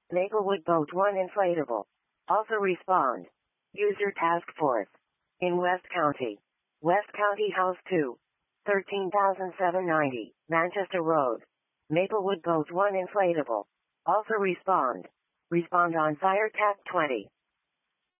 Maplewood Boat 1 inflatable. Also respond. User task force. In West County. West County House 2. 13,790, Manchester Road. Maplewood Boat 1 inflatable. Also respond. Respond on Fire Tap 20.